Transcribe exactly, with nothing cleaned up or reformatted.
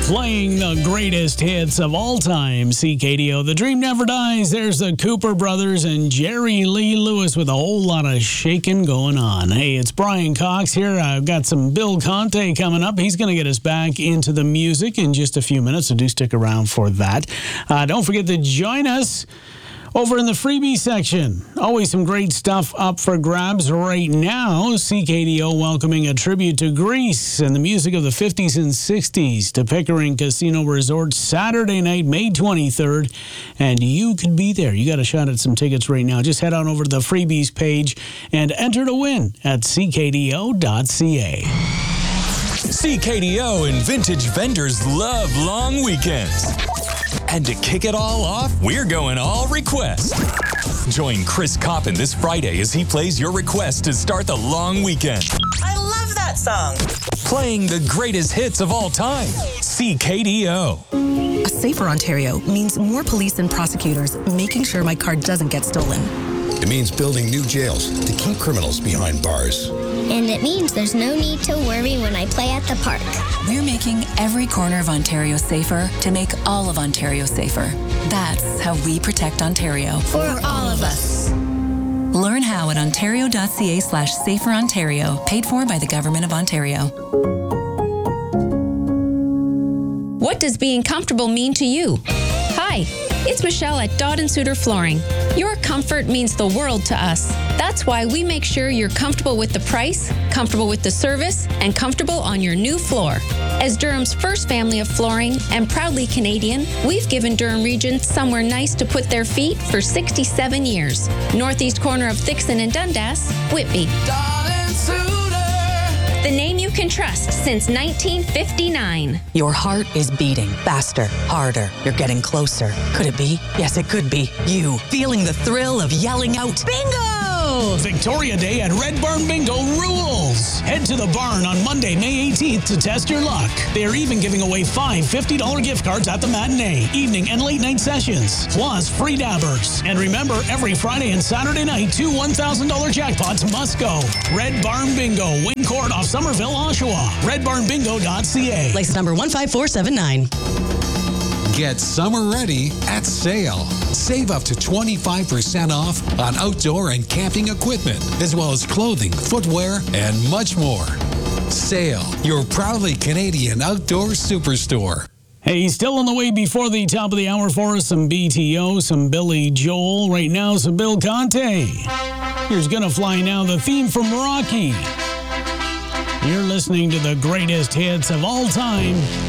Playing the greatest hits of all time, C K D O. The Dream Never Dies. There's the Cooper Brothers and Jerry Lee Lewis with a whole lot of shaking going on. Hey, it's Brian Cox here. I've got some Bill Conte coming up. He's going to get us back into the music in just a few minutes, so do stick around for that. Uh, don't forget to join us over in the freebie section. Always some great stuff up for grabs right now. C K D O welcoming a tribute to Grease and the music of the fifties and sixties to Pickering Casino Resort Saturday night, May twenty-third. And you could be there. You got a shot at some tickets right now. Just head on over to the freebies page and enter to win at c k d o dot c a. C K D O and Vintage Vendors love long weekends. And to kick it all off, we're going all request. Join Chris Coppin this Friday as he plays your request to start the long weekend. I love that song. Playing the greatest hits of all time. C K D O. A safer Ontario means more police and prosecutors making sure my car doesn't get stolen. It means building new jails to keep criminals behind bars. And it means there's no need to worry when I play at the park. We're making every corner of Ontario safer to make all of Ontario safer. That's how we protect Ontario. For all of us. Learn how at ontario.ca slash safer Ontario, paid for by the Government of Ontario. What does being comfortable mean to you? Hi, it's Michelle at Dodd and Suter Flooring. Your comfort means the world to us. That's why we make sure you're comfortable with the price, comfortable with the service, and comfortable on your new floor. As Durham's first family of flooring and proudly Canadian, we've given Durham Region somewhere nice to put their feet for sixty-seven years. Northeast corner of Thixon and Dundas, Whitby. Dodd and Suter. The name you can trust since nineteen fifty-nine. Your heart is beating faster, harder. You're getting closer. Could it be? Yes, it could be. You feeling the thrill of yelling out, bingo! Victoria Day at Red Barn Bingo rules. Head to the barn on Monday, May eighteenth to test your luck. They are even giving away five fifty dollars gift cards at the matinee, evening, and late night sessions, plus free dabbers. And remember, every Friday and Saturday night, two one thousand dollars jackpots must go. Red Barn Bingo, Wing Court off Somerville, Oshawa. red barn bingo dot c a. License number one five four seven nine. Get summer ready at Sale. Save up to twenty-five percent off on outdoor and camping equipment, as well as clothing, footwear, and much more. Sale, your proudly Canadian outdoor superstore. Hey, still on the way before the top of the hour for us, some B T O, some Billy Joel. Right now, some Bill Conte. Here's Gonna Fly Now, the theme from Rocky. You're listening to the greatest hits of all time.